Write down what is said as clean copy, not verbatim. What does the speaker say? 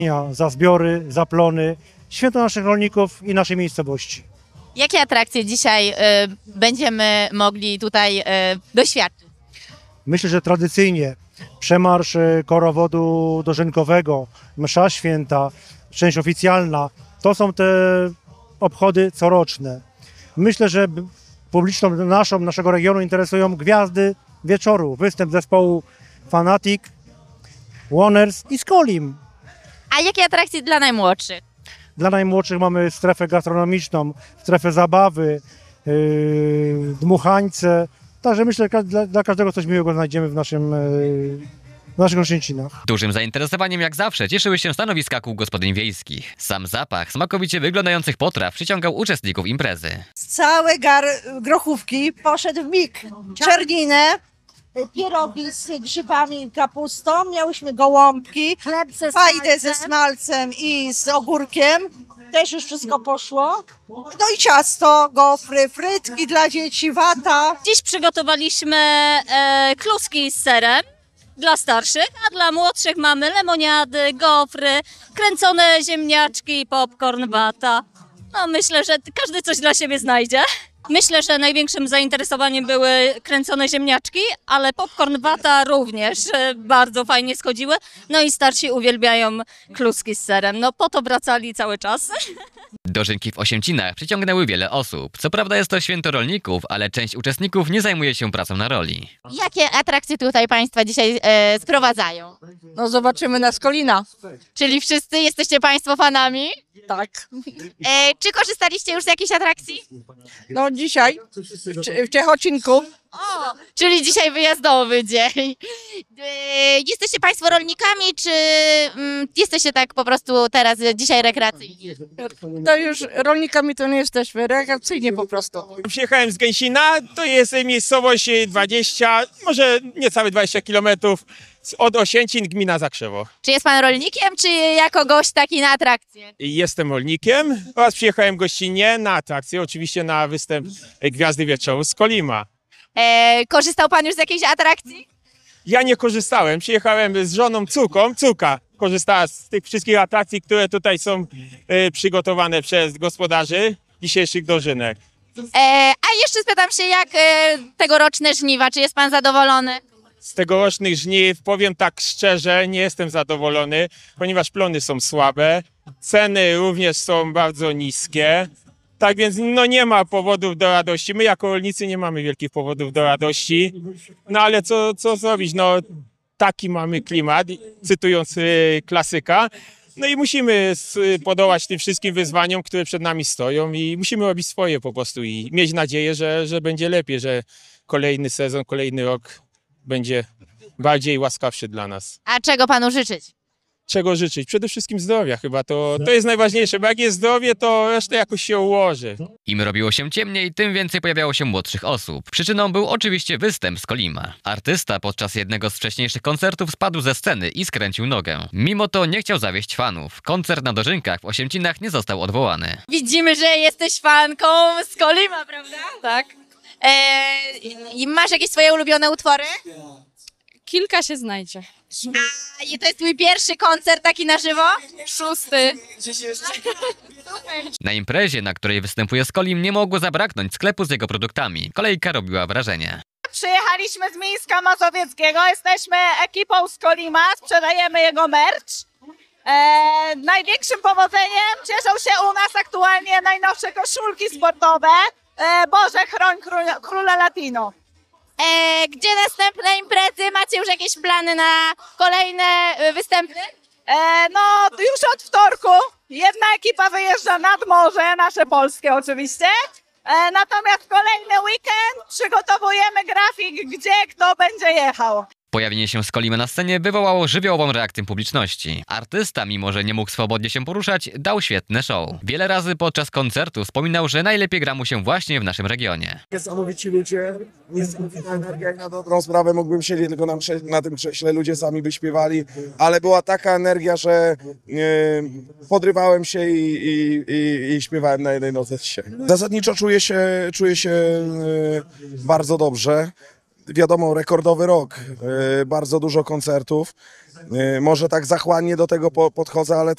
Za zbiory, za plony, święto naszych rolników i naszej miejscowości. Jakie atrakcje dzisiaj będziemy mogli tutaj doświadczyć? Myślę, że tradycyjnie przemarsz korowodu dożynkowego, msza święta, część oficjalna, to są te obchody coroczne. Myślę, że publiczność naszego regionu interesują gwiazdy wieczoru, występ zespołu Fanatic, Woners i Skolim. A jakie atrakcje dla najmłodszych? Dla najmłodszych mamy strefę gastronomiczną, strefę zabawy, dmuchańce. Także myślę, że dla każdego coś miłego znajdziemy w naszych Oświęcinach. Dużym zainteresowaniem jak zawsze cieszyły się stanowiska kół gospodyń wiejskich. Sam zapach smakowicie wyglądających potraw przyciągał uczestników imprezy. Cały gar grochówki poszedł w mig. Czerninę, pierogi z grzybami i kapustą, miałyśmy gołąbki, fajdę ze smalcem i z ogórkiem. Też już wszystko poszło. No i ciasto, gofry, frytki dla dzieci, wata. Dziś przygotowaliśmy kluski z serem dla starszych, a dla młodszych mamy lemoniady, gofry, kręcone ziemniaczki, popcorn, wata. No myślę, że każdy coś dla siebie znajdzie. Myślę, że największym zainteresowaniem były kręcone ziemniaczki, ale popcorn, wata również bardzo fajnie schodziły. No i starsi uwielbiają kluski z serem. No po to wracali cały czas. Dożynki w Oświęcinach przyciągnęły wiele osób. Co prawda jest to święto rolników, ale część uczestników nie zajmuje się pracą na roli. Jakie atrakcje tutaj Państwa dzisiaj sprowadzają? No zobaczymy na Skolina. Czyli wszyscy jesteście Państwo fanami? Tak. Czy korzystaliście już z jakiejś atrakcji? No dzisiaj w Ciechocinku. O, czyli dzisiaj wyjazdowy dzień. Jesteście Państwo rolnikami, czy jesteście tak po prostu teraz dzisiaj rekreacyjnie? To już rolnikami to nie jesteśmy, rekreacyjnie po prostu. Przyjechałem z Gęsina, to jest miejscowość 20, może niecałe 20 km od Oświęcin, gmina Zakrzewo. Czy jest Pan rolnikiem, czy jako gość taki na atrakcję? Jestem rolnikiem oraz przyjechałem gościnnie na atrakcję, oczywiście na występ Gwiazdy Wieczoru z Kolima. Korzystał Pan już z jakiejś atrakcji? Ja nie korzystałem, przyjechałem z żoną Córka korzystała z tych wszystkich atrakcji, które tutaj są przygotowane przez gospodarzy dzisiejszych dożynek. A jeszcze spytam się, jak tegoroczne żniwa, czy jest Pan zadowolony? Z tegorocznych żniw, powiem tak szczerze, nie jestem zadowolony, ponieważ plony są słabe, ceny również są bardzo niskie. Tak więc no nie ma powodów do radości. My jako rolnicy nie mamy wielkich powodów do radości. No ale co zrobić? No taki mamy klimat, cytując klasyka. No i musimy podołać tym wszystkim wyzwaniom, które przed nami stoją i musimy robić swoje po prostu i mieć nadzieję, że będzie lepiej, że kolejny sezon, kolejny rok będzie bardziej łaskawszy dla nas. A czego Panu życzyć? Czego życzyć? Przede wszystkim zdrowia chyba, to jest najważniejsze, bo jak jest zdrowie, to reszta jakoś się ułoży. Im robiło się ciemniej, tym więcej pojawiało się młodszych osób. Przyczyną był oczywiście występ z Kolima. Artysta podczas jednego z wcześniejszych koncertów spadł ze sceny i skręcił nogę. Mimo to nie chciał zawieść fanów. Koncert na Dożynkach w Oświęcinach nie został odwołany. Widzimy, że jesteś fanką z Kolima, prawda? Tak. I masz jakieś swoje ulubione utwory? Kilka się znajdzie. A to jest twój pierwszy koncert taki na żywo? 6. Na imprezie, na której występuje Skolim, nie mogło zabraknąć sklepu z jego produktami. Kolejka robiła wrażenie. Przyjechaliśmy z Mińska Mazowieckiego, jesteśmy ekipą z Kolima, sprzedajemy jego merch. Największym powodzeniem cieszą się u nas aktualnie najnowsze koszulki sportowe. Boże chroń króla Latino. Gdzie następne imprezy? Macie już jakieś plany na kolejne występy? No już od wtorku jedna ekipa wyjeżdża nad morze, nasze polskie oczywiście. Natomiast kolejny weekend przygotowujemy grafik, gdzie kto będzie jechał. Pojawienie się Skolima na scenie wywołało żywiołową reakcję publiczności. Artysta, mimo że nie mógł swobodnie się poruszać, dał świetne show. Wiele razy podczas koncertu wspominał, że najlepiej gra mu się właśnie w naszym regionie. Niesamowici ludzie, niesamowita energia, jak na dobrą sprawę mógłbym siedzieć tylko na tym krześle, ludzie sami by śpiewali, ale była taka energia, że podrywałem się i śpiewałem na jednej nodze dzisiaj. Zasadniczo czuję się bardzo dobrze. wiadomo, rekordowy rok, bardzo dużo koncertów. Może tak zachłannie do tego podchodzę, ale